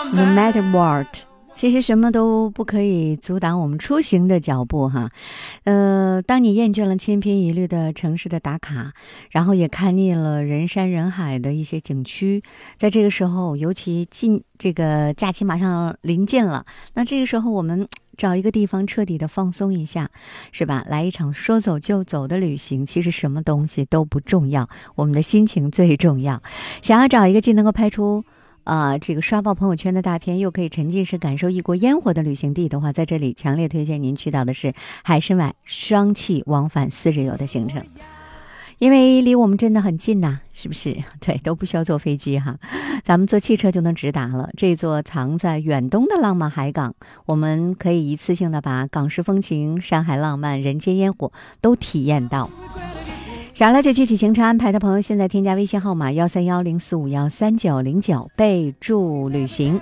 No matter what， 其实什么都不可以阻挡我们出行的脚步哈。当你厌倦了千篇一律的城市的打卡，然后也看腻了人山人海的一些景区，在这个时候，尤其这个假期马上临近了，那这个时候我们找一个地方彻底的放松一下，是吧？来一场说走就走的旅行，其实什么东西都不重要，我们的心情最重要。想要找一个既能够拍出这个刷爆朋友圈的大片，又可以沉浸式感受异国烟火的旅行地的话，在这里强烈推荐您去到的是海参崴双气往返4日游的行程。因为离我们真的很近呐，是不是？对，都不需要坐飞机哈，咱们坐汽车就能直达了。这座藏在远东的浪漫海港，我们可以一次性的把港式风情、山海浪漫、人间烟火都体验到。想了解具体行程安排的朋友，现在添加微信号码13104513909，备注旅行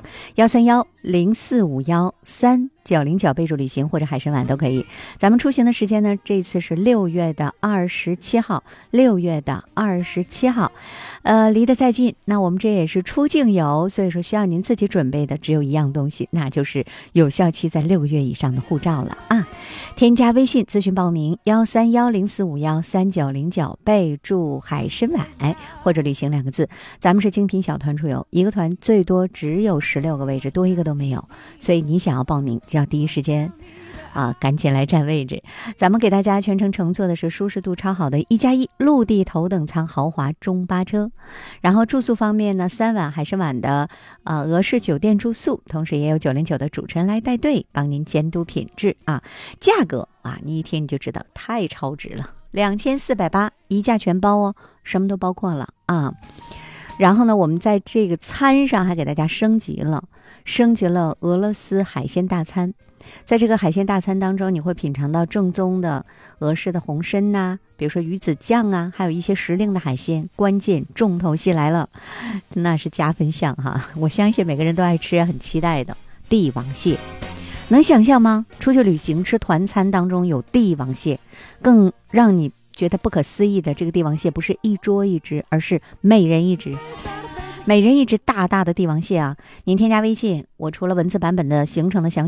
13104513909，备注旅行或者海参崴都可以。咱们出行的时间呢，这次是6月的27号，6月的27号，离得再近，那我们这也是出境游，所以说需要您自己准备的只有一样东西，那就是有效期在6个月以上的护照了啊！添加微信咨询报名13104513909，备注海参崴或者旅行2个字。咱们是精品小团出游，一个团最多只有16个位置，多一个都没有，所以你想要报名就要第一时间赶紧来占位置。咱们给大家全程乘坐的是舒适度超好的1+1陆地头等舱豪华中巴车。然后住宿方面呢，3晚海参崴的俄式酒店住宿，同时也有909的主持人来带队帮您监督品质啊。价格你一听你就知道太超值了，2480一价全包哦，什么都包括了啊。然后呢，我们在这个餐上还给大家升级了俄罗斯海鲜大餐。在这个海鲜大餐当中，你会品尝到正宗的俄式的红参呐，比如说鱼子酱啊，还有一些时令的海鲜。关键重头戏来了，那是加分项哈，我相信每个人都爱吃，很期待的帝王蟹。能想象吗？出去旅行吃团餐当中有帝王蟹，更让你觉得不可思议的，这个帝王蟹不是一桌一只，而是每人一只大大的帝王蟹啊！您添加微信，我除了文字版本的行程的详细